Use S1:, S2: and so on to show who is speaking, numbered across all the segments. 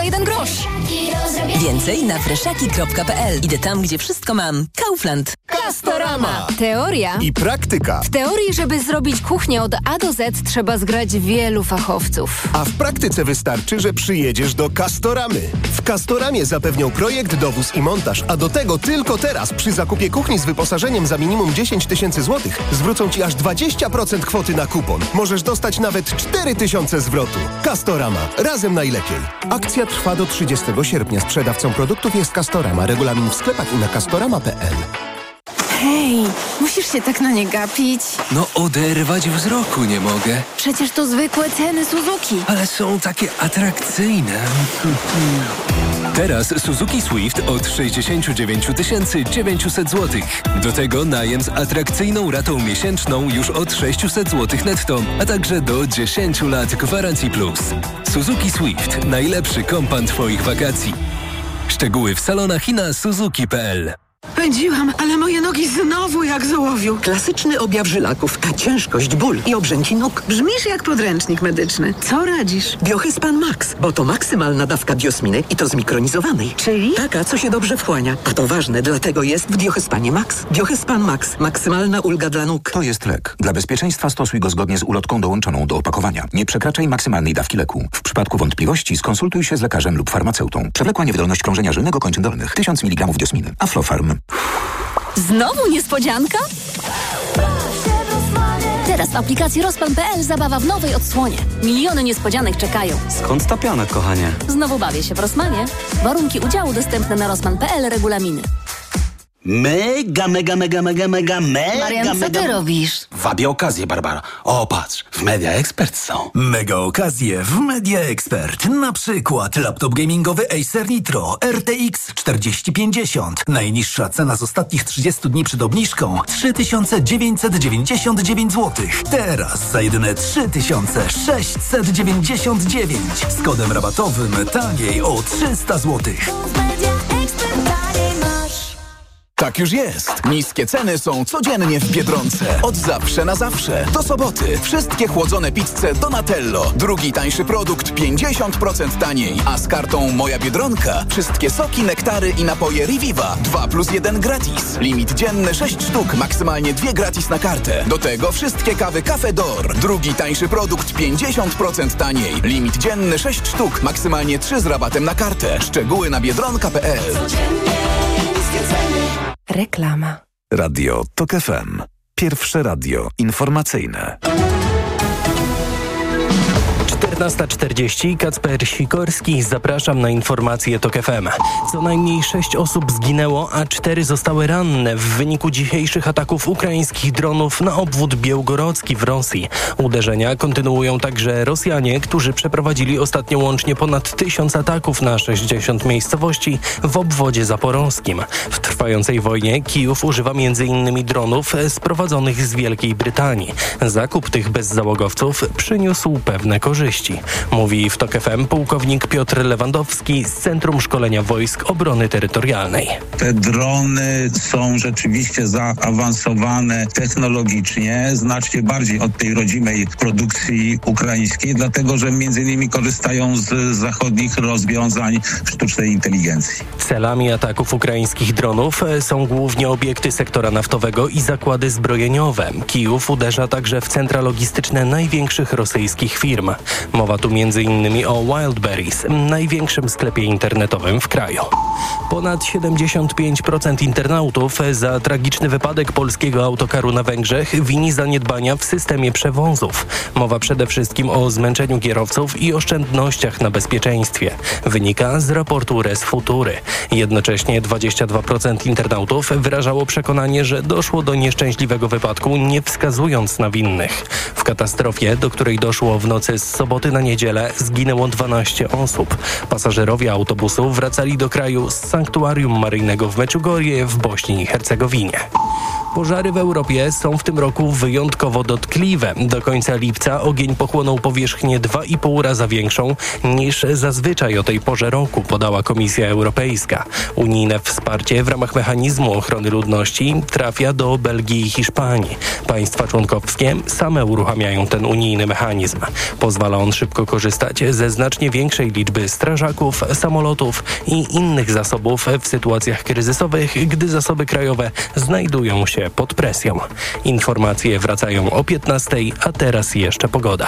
S1: 1 grosz. Więcej na freszaki.pl. Idę tam, gdzie wszystko mam. Kaufland.
S2: Castorama.
S3: Teoria
S2: I praktyka.
S3: W teorii, żeby zrobić kuchnię od A do Z, trzeba zgrać wielu fachowców.
S2: A w praktyce wystarczy, że przyjedziesz do Castoramy. W Castoramie zapewnią projekt, dowóz i montaż, a do tego tylko teraz przy zakupie kuchni z wyposażeniem za minimum 10 000 złotych zwrócą Ci aż 20% kwoty na kupon. Możesz dostać nawet 4 000 zwrotu. Castorama. Razem najlepiej. Akcja trwa do 30 sierpnia. Sprzedawcą produktów jest Castorama. Regulamin w sklepach i na castorama.pl.
S3: Hej, musisz się tak na nie gapić.
S4: No oderwać wzroku nie mogę.
S3: Przecież to zwykłe ceny Suzuki.
S4: Ale są takie atrakcyjne. Teraz Suzuki Swift od 69 900 zł. Do tego najem z atrakcyjną ratą miesięczną już od 600 zł netto, a także do 10 lat gwarancji plus. Suzuki Swift. Najlepszy kompan Twoich wakacji. Szczegóły w salonach i na suzuki.pl.
S5: Pędziłam, ale moje nogi znowu jak z ołowiu.
S6: Klasyczny objaw żylaków, a ciężkość, ból i obrzęki nóg.
S5: Brzmisz jak podręcznik medyczny. Co radzisz?
S6: Biohyspan Max, bo to maksymalna dawka biosminy i to zmikronizowanej.
S5: Czyli?
S6: Taka, co się dobrze wchłania. A to ważne, dlatego jest w Biohyspanie Max. Biohyspan Max. Maksymalna ulga dla nóg.
S7: To jest lek. Dla bezpieczeństwa stosuj go zgodnie z ulotką dołączoną do opakowania. Nie przekraczaj maksymalnej dawki leku. W przypadku wątpliwości skonsultuj się z lekarzem lub farmaceutą. Przewlekła niewydolność krążenia żylnego kończyn dolnych. 1000 mg diosminy. Aflofarm.
S1: Znowu niespodzianka? Teraz w aplikacji Rospan.pl zabawa w nowej odsłonie. Miliony niespodzianek czekają.
S8: Skąd ta piana, kochanie?
S1: Znowu bawię się w Rosmanie. Warunki udziału dostępne na Rosman.pl, regulaminy.
S8: Mega.
S1: Marian, co ty robisz?
S8: Wabię okazję, Barbara. O, patrz, w Media Expert są.
S9: Mega okazje w Media Expert. Na przykład laptop gamingowy Acer Nitro RTX 4050. Najniższa cena z ostatnich 30 dni przed obniżką 3999 zł. Teraz za jedyne 3699. Z kodem rabatowym taniej o 300 zł.
S10: Tak już jest. Niskie ceny są codziennie w Biedronce. Od zawsze na zawsze. Do soboty. Wszystkie chłodzone pizze Donatello. Drugi tańszy produkt 50% taniej. A z kartą Moja Biedronka wszystkie soki, nektary i napoje Reviva 2+1 gratis. Limit dzienny 6 sztuk. Maksymalnie 2 gratis na kartę. Do tego wszystkie kawy Cafe D'Or. Drugi tańszy produkt 50% taniej. Limit dzienny 6 sztuk. Maksymalnie 3 z rabatem na kartę. Szczegóły na biedronka.pl.
S3: Reklama.
S11: Radio TOK FM. Pierwsze radio informacyjne.
S12: 14:40. Kacper Sikorski. Zapraszam na informacje TOK FM. Co najmniej 6 osób zginęło, a 4 zostały ranne w wyniku dzisiejszych ataków ukraińskich dronów na obwód białgorodzki w Rosji. Uderzenia kontynuują także Rosjanie, którzy przeprowadzili ostatnio łącznie ponad 1000 ataków na 60 miejscowości w obwodzie zaporowskim. W trwającej wojnie Kijów używa m.in. dronów sprowadzonych z Wielkiej Brytanii. Zakup tych bezzałogowców przyniósł pewne korzyści. Mówi w TOK FM pułkownik Piotr Lewandowski z Centrum Szkolenia Wojsk Obrony Terytorialnej.
S13: Te drony są rzeczywiście zaawansowane technologicznie, znacznie bardziej od tej rodzimej produkcji ukraińskiej, dlatego że między innymi korzystają z zachodnich rozwiązań sztucznej inteligencji.
S12: Celami ataków ukraińskich dronów są głównie obiekty sektora naftowego i zakłady zbrojeniowe. Kijów uderza także w centra logistyczne największych rosyjskich firm. Mowa tu m.in. o Wildberries, największym sklepie internetowym w kraju. Ponad 75% internautów za tragiczny wypadek polskiego autokaru na Węgrzech wini zaniedbania w systemie przewozów. Mowa przede wszystkim o zmęczeniu kierowców i oszczędnościach na bezpieczeństwie. Wynika z raportu Res Futury. Jednocześnie 22% internautów wyrażało przekonanie, że doszło do nieszczęśliwego wypadku, nie wskazując na winnych. W katastrofie, do której doszło w nocy z soboty na niedzielę, zginęło 12 osób. Pasażerowie autobusu wracali do kraju z sanktuarium maryjnego w Meczugorje w Bośni i Hercegowinie. Pożary w Europie są w tym roku wyjątkowo dotkliwe. Do końca lipca ogień pochłonął powierzchnię 2,5 raza większą niż zazwyczaj o tej porze roku, podała Komisja Europejska. Unijne wsparcie w ramach mechanizmu ochrony ludności trafia do Belgii i Hiszpanii. Państwa członkowskie same uruchamiają ten unijny mechanizm. Pozwala on szybko korzystać ze znacznie większej liczby strażaków, samolotów i innych zasobów w sytuacjach kryzysowych, gdy zasoby krajowe znajdują się pod presją. Informacje wracają o 15:00, a teraz jeszcze pogoda.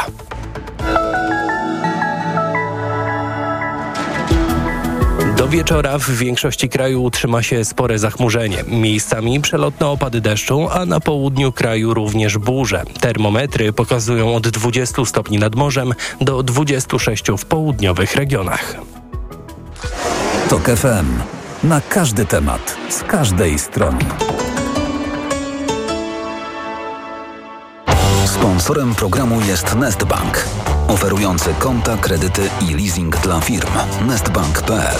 S12: Do wieczora w większości kraju utrzyma się spore zachmurzenie. Miejscami przelotne opady deszczu, a na południu kraju również burze. Termometry pokazują od 20 stopni nad morzem do 26 w południowych regionach.
S11: TOK FM. Na każdy temat, z każdej strony. Sponsorem programu jest Nestbank, oferujący konta, kredyty i leasing dla firm. Nestbank.pl.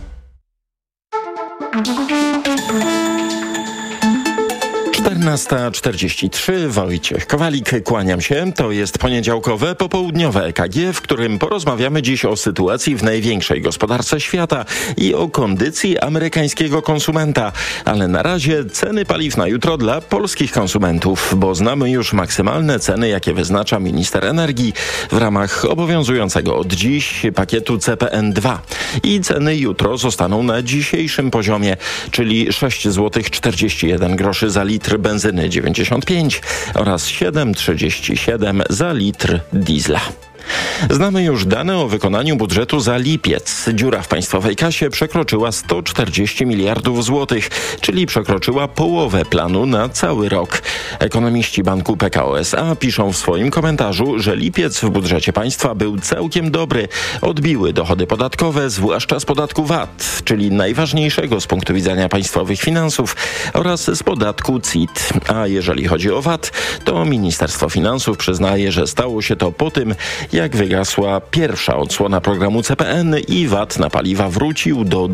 S14: Czternasta 43, Wojciech Kowalik, kłaniam się. To jest poniedziałkowe, popołudniowe EKG, w którym porozmawiamy dziś o sytuacji w największej gospodarce świata i o kondycji amerykańskiego konsumenta. Ale na razie ceny paliw na jutro dla polskich konsumentów, bo znamy już maksymalne ceny, jakie wyznacza minister energii w ramach obowiązującego od dziś pakietu CPN2. I ceny jutro zostaną na dzisiejszym poziomie, czyli 6,41 zł za litr benzyny 95 oraz 7,37 za litr diesla. Znamy już dane o wykonaniu budżetu za lipiec. Dziura w państwowej kasie przekroczyła 140 miliardów złotych, czyli przekroczyła połowę planu na cały rok. Ekonomiści banku PKO SA piszą w swoim komentarzu, że lipiec w budżecie państwa był całkiem dobry. Odbiły dochody podatkowe, zwłaszcza z podatku VAT, czyli najważniejszego z punktu widzenia państwowych finansów, oraz z podatku CIT. A jeżeli chodzi o VAT, to Ministerstwo Finansów przyznaje, że stało się to po tym, jak wygasła pierwsza odsłona programu CPN i VAT na paliwa wrócił do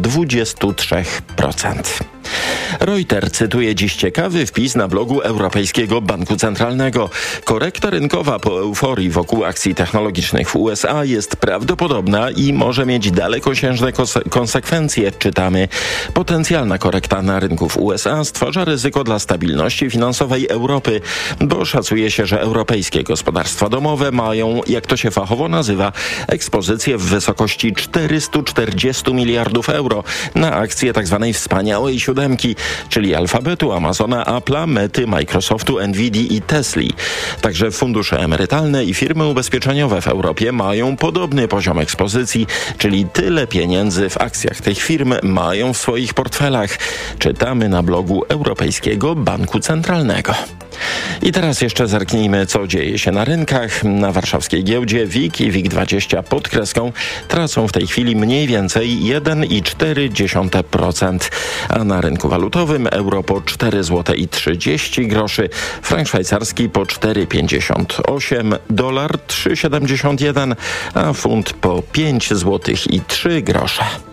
S14: 23%. Reuters cytuje dziś ciekawy wpis na blogu Europejskiego Banku Centralnego. Korekta rynkowa po euforii wokół akcji technologicznych w USA jest prawdopodobna i może mieć dalekosiężne konsekwencje, czytamy. Potencjalna korekta na rynku w USA stwarza ryzyko dla stabilności finansowej Europy, bo szacuje się, że europejskie gospodarstwa domowe mają, jak to się fachowo nazywa, ekspozycję w wysokości 440 miliardów euro na akcje tzw. wspaniałej siódemki, czyli Alfabetu, Amazona, Apple'a, Mety, Microsoftu, Nvidii i Tesli. Także fundusze emerytalne i firmy ubezpieczeniowe w Europie mają podobny poziom ekspozycji, czyli tyle pieniędzy w akcjach tych firm mają w swoich portfelach. Czytamy na blogu Europejskiego Banku Centralnego. I teraz jeszcze zerknijmy, co dzieje się na rynkach. Na warszawskiej giełdzie WIG i WIG20 pod kreską tracą w tej chwili mniej więcej 1,4%, a na rynku walutowym euro po 4,30 zł, frank szwajcarski po 4,58, dolar 3,71, a funt po 5,03 zł.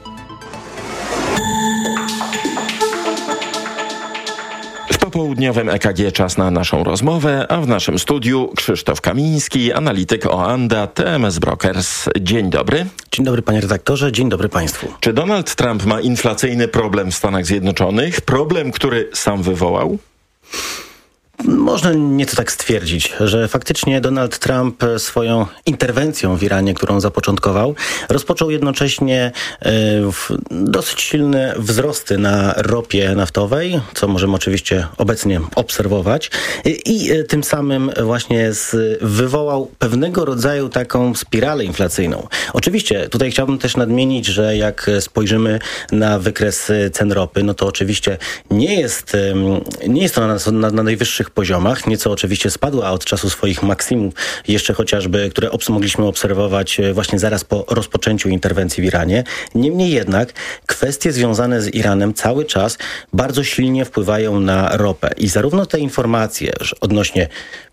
S14: W popołudniowym EKG czas na naszą rozmowę, a w naszym studiu Krzysztof Kamiński, analityk Oanda, TMS Brokers. Dzień dobry.
S15: Dzień dobry panie redaktorze, dzień dobry państwu.
S14: Czy Donald Trump ma inflacyjny problem w Stanach Zjednoczonych? Problem, który sam wywołał?
S15: Można nieco tak stwierdzić, że faktycznie Donald Trump swoją interwencją w Iranie, którą zapoczątkował, rozpoczął jednocześnie dosyć silne wzrosty na ropie naftowej, co możemy oczywiście obecnie obserwować, i tym samym właśnie wywołał pewnego rodzaju taką spiralę inflacyjną. Oczywiście tutaj chciałbym też nadmienić, że jak spojrzymy na wykres cen ropy, no to oczywiście nie jest to na najwyższych poziomach. Nieco oczywiście spadła od czasu swoich maksimów, jeszcze chociażby, które mogliśmy obserwować właśnie zaraz po rozpoczęciu interwencji w Iranie. Niemniej jednak kwestie związane z Iranem cały czas bardzo silnie wpływają na ropę. I zarówno te informacje odnośnie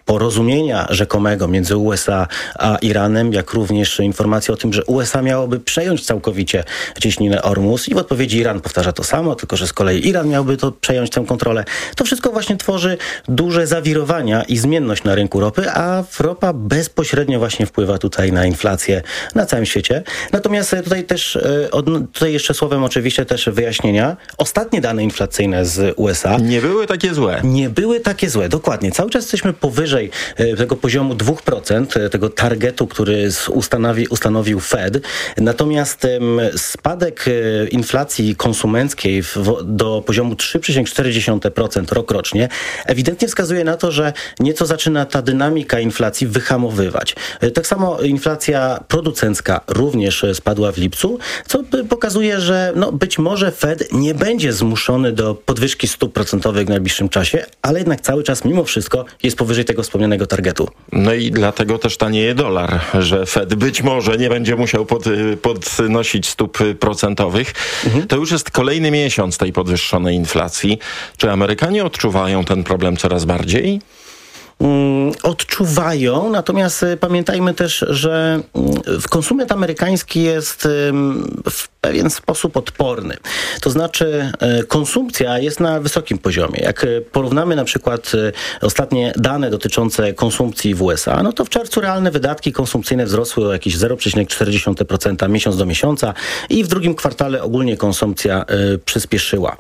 S15: porozumienia rzekomego między USA a Iranem, jak również informacja o tym, że USA miałoby przejąć całkowicie cieśninę Ormus i w odpowiedzi Iran powtarza to samo, tylko że z kolei Iran miałby to przejąć tę kontrolę. To wszystko właśnie tworzy duże zawirowania i zmienność na rynku ropy, a ropa bezpośrednio właśnie wpływa tutaj na inflację na całym świecie. Natomiast tutaj też, tutaj jeszcze słowem oczywiście też wyjaśnienia. Ostatnie dane inflacyjne z USA
S14: nie były takie złe.
S15: Nie były takie złe, dokładnie. Cały czas jesteśmy powyżej tego poziomu 2%, tego targetu, który ustanowił Fed. Natomiast spadek inflacji konsumenckiej do poziomu 3,4% rokrocznie ewidentnie wskazuje na to, że nieco zaczyna ta dynamika inflacji wyhamowywać. Tak samo inflacja producencka również spadła w lipcu, co pokazuje, że być może Fed nie będzie zmuszony do podwyżki stóp procentowych w najbliższym czasie, ale jednak cały czas mimo wszystko jest powyżej tego wspomnianego targetu.
S14: No i dlatego też tanieje dolar, że Fed być może nie będzie musiał podnosić stóp procentowych. To już jest kolejny miesiąc tej podwyższonej inflacji. Czy Amerykanie odczuwają ten problem coraz bardziej?
S15: Odczuwają, natomiast pamiętajmy też, że konsument amerykański jest w pewien sposób odporny. To znaczy konsumpcja jest na wysokim poziomie. Jak porównamy na przykład ostatnie dane dotyczące konsumpcji w USA, no to w czerwcu realne wydatki konsumpcyjne wzrosły o jakieś 0,4% miesiąc do miesiąca i w drugim kwartale ogólnie konsumpcja przyspieszyła.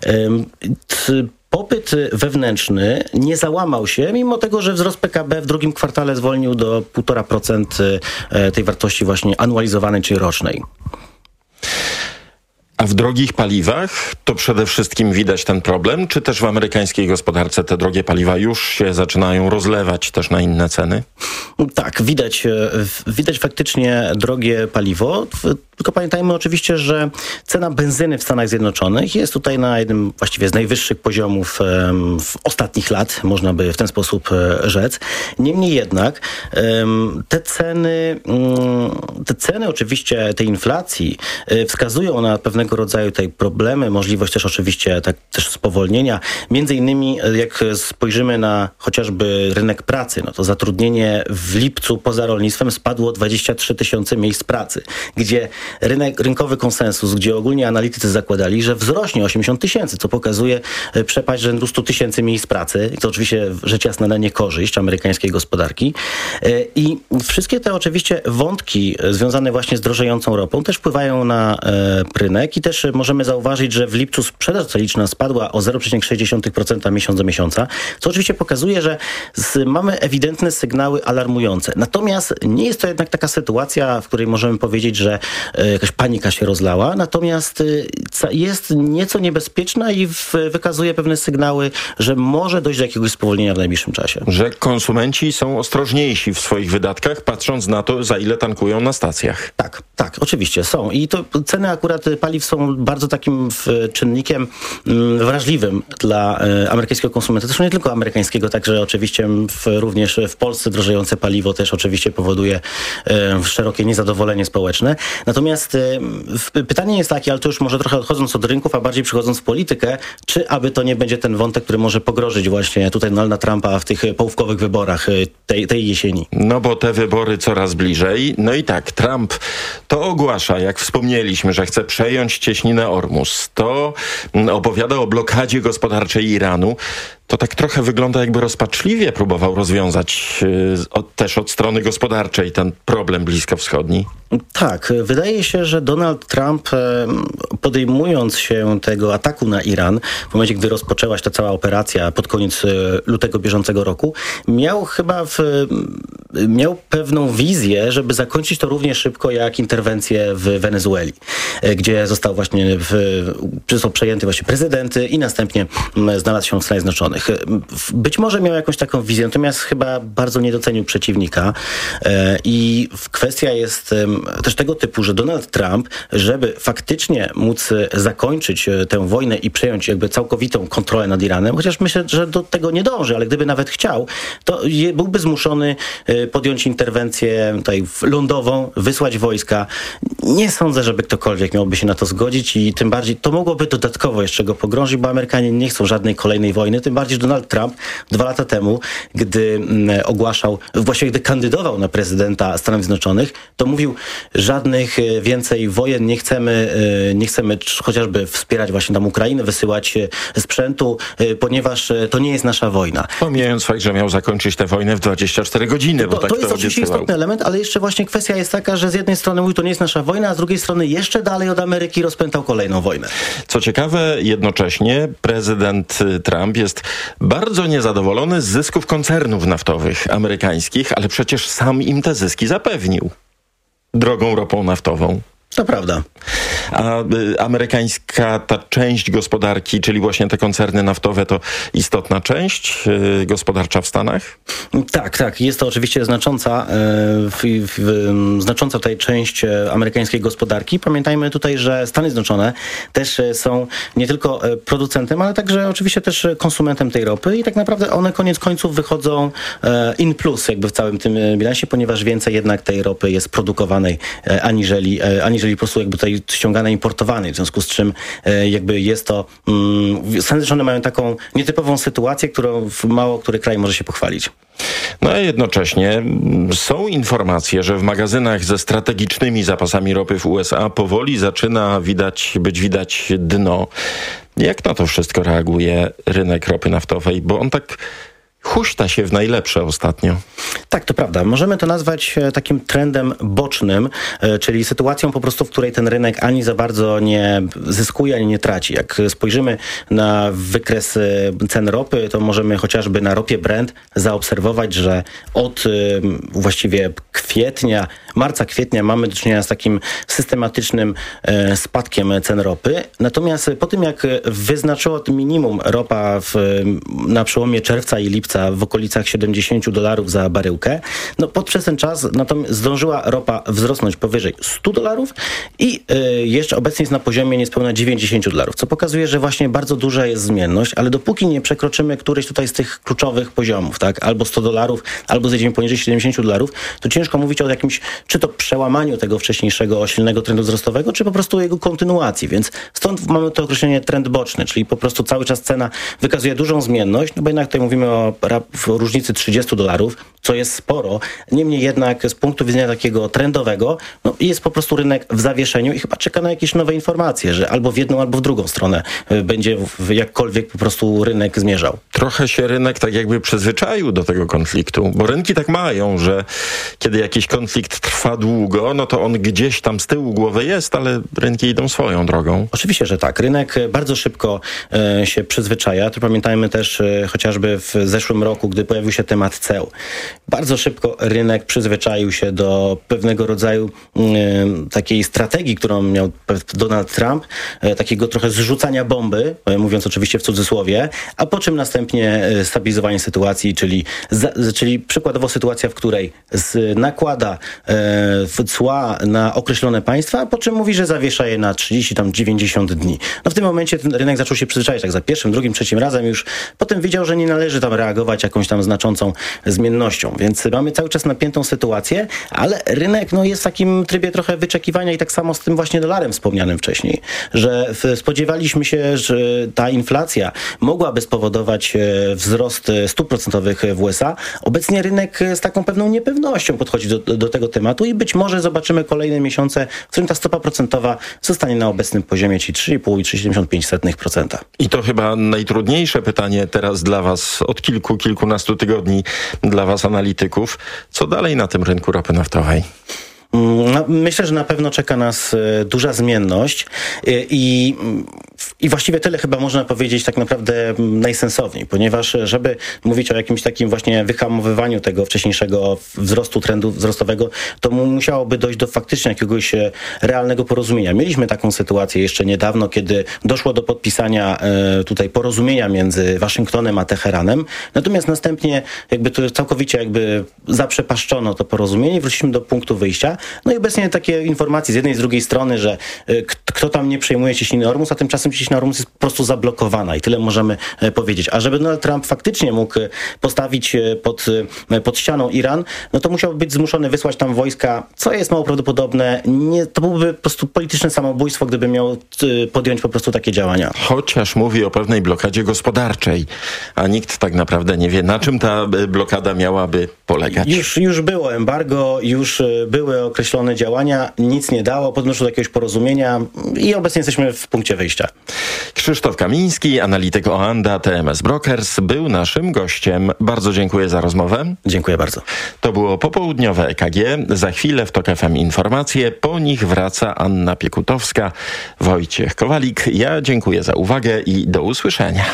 S15: Popyt wewnętrzny nie załamał się, mimo tego, że wzrost PKB w drugim kwartale zwolnił do 1,5% tej wartości właśnie anualizowanej, czyli rocznej.
S14: A w drogich paliwach to przede wszystkim widać ten problem, czy też w amerykańskiej gospodarce te drogie paliwa już się zaczynają rozlewać też na inne ceny?
S15: Tak, widać faktycznie drogie paliwo, tylko pamiętajmy oczywiście, że cena benzyny w Stanach Zjednoczonych jest tutaj na jednym właściwie z najwyższych poziomów w ostatnich lat, można by w ten sposób rzec. Niemniej jednak te ceny oczywiście tej inflacji wskazują na pewnego rodzaju tutaj problemy, możliwość też oczywiście też spowolnienia. Między innymi jak spojrzymy na chociażby rynek pracy, no to zatrudnienie w lipcu poza rolnictwem spadło 23 000 miejsc pracy, gdzie rynkowy konsensus, gdzie ogólnie analitycy zakładali, że wzrośnie 80 000, co pokazuje przepaść rzędu 100 000 miejsc pracy. To oczywiście rzecz jasna na niekorzyść amerykańskiej gospodarki. I wszystkie te oczywiście wątki związane właśnie z drożejącą ropą też wpływają na rynek i też możemy zauważyć, że w lipcu sprzedaż detaliczna spadła o 0,6% miesiąc do miesiąca, co oczywiście pokazuje, że mamy ewidentne sygnały alarmujące. Natomiast nie jest to jednak taka sytuacja, w której możemy powiedzieć, że jakaś panika się rozlała, natomiast jest nieco niebezpieczna i wykazuje pewne sygnały, że może dojść do jakiegoś spowolnienia w najbliższym czasie.
S14: Że konsumenci są ostrożniejsi w swoich wydatkach, patrząc na to, za ile tankują na stacjach.
S15: Tak, oczywiście są. I to ceny akurat paliw są bardzo takim czynnikiem wrażliwym dla amerykańskiego konsumenta. Zresztą nie tylko amerykańskiego, także oczywiście również w Polsce drożejące paliwo też oczywiście powoduje szerokie niezadowolenie społeczne. Natomiast pytanie jest takie, ale to już może trochę odchodząc od rynków, a bardziej przychodząc w politykę, czy aby to nie będzie ten wątek, który może pogrozić właśnie tutaj Donalda Trumpa w tych połówkowych wyborach tej jesieni.
S14: No bo te wybory coraz bliżej. No i tak, Trump to ogłasza, jak wspomnieliśmy, że chce przejąć cieśninę Ormus. To opowiada o blokadzie gospodarczej Iranu. To tak trochę wygląda, jakby rozpaczliwie próbował rozwiązać też od strony gospodarczej ten problem bliskowschodni.
S15: Tak, wydaje się, że Donald Trump podejmując się tego ataku na Iran, w momencie, gdy rozpoczęła się ta cała operacja pod koniec lutego bieżącego roku, miał pewną wizję, żeby zakończyć to równie szybko jak interwencję w Wenezueli, gdzie został przejęty właśnie prezydent i następnie znalazł się w Stanach Zjednoczonych. Być może miał jakąś taką wizję, natomiast chyba bardzo nie docenił przeciwnika i kwestia jest też tego typu, że Donald Trump, żeby faktycznie móc zakończyć tę wojnę i przejąć jakby całkowitą kontrolę nad Iranem, chociaż myślę, że do tego nie dąży, ale gdyby nawet chciał, to byłby zmuszony podjąć interwencję tutaj lądową, wysłać wojska. Nie sądzę, żeby ktokolwiek miałby się na to zgodzić i tym bardziej to mogłoby dodatkowo jeszcze go pogrążyć, bo Amerykanie nie chcą żadnej kolejnej wojny, tym bardziej, że Donald Trump 2 lata temu, gdy ogłaszał, właściwie gdy kandydował na prezydenta Stanów Zjednoczonych, to mówił, żadnych więcej wojen, nie chcemy chociażby wspierać właśnie tam Ukrainę, wysyłać sprzętu, ponieważ to nie jest nasza wojna.
S14: Pomijając fakt, że miał zakończyć tę wojnę w 24 godziny, bo tak to
S15: jest oczywiście istotny element, ale jeszcze właśnie kwestia jest taka, że z jednej strony mówi, to nie jest nasza wojna, a z drugiej strony jeszcze dalej od Ameryki rozpętał kolejną wojnę.
S14: Co ciekawe, jednocześnie prezydent Trump jest bardzo niezadowolony z zysków koncernów naftowych amerykańskich, ale przecież sam im te zyski zapewnił drogą ropą naftową.
S15: To prawda.
S14: A amerykańska ta część gospodarki, czyli właśnie te koncerny naftowe, to istotna część gospodarcza w Stanach?
S15: Tak. Jest to oczywiście znacząca tutaj część amerykańskiej gospodarki. Pamiętajmy tutaj, że Stany Zjednoczone też są nie tylko producentem, ale także oczywiście też konsumentem tej ropy i tak naprawdę one koniec końców wychodzą in plus jakby w całym tym bilansie, ponieważ więcej jednak tej ropy jest produkowanej aniżeli po prostu jakby tutaj ściąganej, importowanej, w związku z czym jakby jest to Stany Zjednoczone mają taką nietypową sytuację, którą mało który kraj może się pochwalić.
S14: No a jednocześnie są informacje, że w magazynach ze strategicznymi zapasami ropy w USA powoli zaczyna być widać dno. Jak na to wszystko reaguje rynek ropy naftowej? Bo on tak huśta się w najlepsze ostatnio.
S15: Tak, to prawda. Możemy to nazwać takim trendem bocznym, czyli sytuacją po prostu, w której ten rynek ani za bardzo nie zyskuje, ani nie traci. Jak spojrzymy na wykres cen ropy, to możemy chociażby na ropie Brent zaobserwować, że od właściwie marca, kwietnia mamy do czynienia z takim systematycznym spadkiem cen ropy. Natomiast po tym, jak wyznaczyło minimum ropa na przełomie czerwca i lipca w okolicach $70 za baryłkę, przez ten czas natomiast zdążyła ropa wzrosnąć powyżej $100 i jeszcze obecnie jest na poziomie niespełna $90, co pokazuje, że właśnie bardzo duża jest zmienność, ale dopóki nie przekroczymy któryś tutaj z tych kluczowych poziomów, tak, albo $100, albo zejdziemy poniżej $70, to ciężko mówić o jakimś, czy to przełamaniu tego wcześniejszego silnego trendu wzrostowego, czy po prostu jego kontynuacji, więc stąd mamy to określenie trend boczny, czyli po prostu cały czas cena wykazuje dużą zmienność, bo jednak tutaj mówimy o różnicy $30, co jest sporo. Niemniej jednak z punktu widzenia takiego trendowego, jest po prostu rynek w zawieszeniu i chyba czeka na jakieś nowe informacje, że albo w jedną, albo w drugą stronę będzie jakkolwiek po prostu rynek zmierzał.
S14: Trochę się rynek tak jakby przyzwyczaił do tego konfliktu, bo rynki tak mają, że kiedy jakiś konflikt trwa długo, no to on gdzieś tam z tyłu głowy jest, ale rynki idą swoją drogą.
S15: Oczywiście, że tak. Rynek bardzo szybko się przyzwyczaja. Tu pamiętajmy też chociażby w zeszłym roku, gdy pojawił się temat ceł. Bardzo szybko rynek przyzwyczaił się do pewnego rodzaju takiej strategii, którą miał Donald Trump, takiego trochę zrzucania bomby, mówiąc oczywiście w cudzysłowie, a po czym następnie stabilizowanie sytuacji, czyli przykładowo sytuacja, w której nakłada cła na określone państwa, a po czym mówi, że zawiesza je na 30-90 dni. W tym momencie ten rynek zaczął się przyzwyczaić, tak za pierwszym, drugim, trzecim razem już potem wiedział, że nie należy tam reagować jakąś tam znaczącą zmiennością, więc mamy cały czas napiętą sytuację, ale rynek jest w takim trybie trochę wyczekiwania i tak samo z tym właśnie dolarem wspomnianym wcześniej, że spodziewaliśmy się, że ta inflacja mogłaby spowodować wzrost stóp procentowych w USA. Obecnie rynek z taką pewną niepewnością podchodzi do tego tematu i być może zobaczymy kolejne miesiące, w którym ta stopa procentowa zostanie na obecnym poziomie, czyli 3,5 i 3,75%.
S14: I to chyba najtrudniejsze pytanie teraz dla was od kilkunastu tygodni dla was analityków. Co dalej na tym rynku ropy naftowej?
S15: Myślę, że na pewno czeka nas duża zmienność i właściwie tyle chyba można powiedzieć tak naprawdę najsensowniej, ponieważ żeby mówić o jakimś takim właśnie wyhamowywaniu tego wcześniejszego wzrostu trendu wzrostowego, to musiałoby dojść do faktycznie jakiegoś realnego porozumienia. Mieliśmy taką sytuację jeszcze niedawno, kiedy doszło do podpisania tutaj porozumienia między Waszyngtonem a Teheranem, natomiast następnie to całkowicie zaprzepaszczono to porozumienie i wróciliśmy do punktu wyjścia. I obecnie takie informacje z jednej i z drugiej strony, że kto tam nie przejmuje ciśniny Ormus, a tymczasem gdzieś na Rumunsję jest po prostu zablokowana i tyle możemy powiedzieć. A żeby Donald Trump faktycznie mógł postawić pod ścianą Iran, no to musiałby być zmuszony wysłać tam wojska, co jest mało prawdopodobne. To byłoby po prostu polityczne samobójstwo, gdyby miał podjąć po prostu takie działania.
S14: Chociaż mówi o pewnej blokadzie gospodarczej, a nikt tak naprawdę nie wie, na czym ta blokada miałaby polegać.
S15: Już było embargo, już były określone działania, nic nie dało, podnoszą do jakiegoś porozumienia i obecnie jesteśmy w punkcie wyjścia.
S14: Krzysztof Kamiński, analityk Oanda TMS Brokers, był naszym gościem. Bardzo dziękuję za rozmowę.
S15: Dziękuję bardzo.
S14: To było popołudniowe EKG. Za chwilę w TOK FM informacje. Po nich wraca Anna Piekutowska, Wojciech Kowalik. Ja dziękuję za uwagę i do usłyszenia.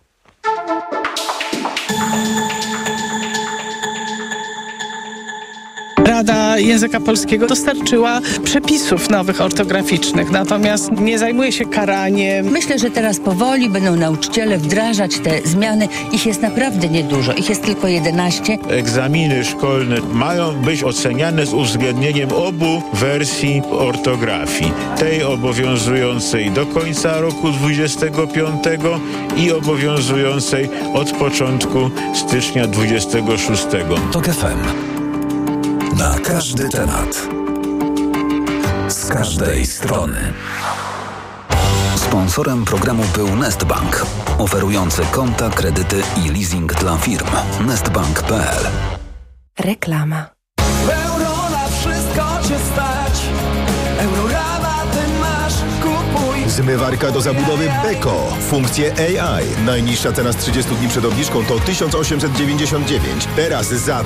S16: Rada Języka Polskiego dostarczyła przepisów nowych ortograficznych, natomiast nie zajmuje się karaniem.
S17: Myślę, że teraz powoli będą nauczyciele wdrażać te zmiany. Ich jest naprawdę niedużo, ich jest tylko 11.
S18: Egzaminy szkolne mają być oceniane z uwzględnieniem obu wersji ortografii. Tej obowiązującej do końca roku 25 i obowiązującej od początku stycznia 26.
S11: TOK FM. Na każdy temat. Z każdej strony. Sponsorem programu był Nestbank, oferujący konta, kredyty i leasing dla firm. Nestbank.pl.
S3: Reklama.
S19: Euro na wszystko cię stać. Eurorabaty masz, kupuj.
S20: Zmywarka do zabudowy Beko. Funkcje AI. Najniższa cena z 30 dni przed obniżką to 1899. Teraz za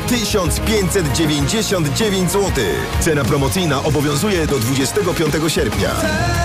S20: 1599 zł. Cena promocyjna obowiązuje do 25 sierpnia.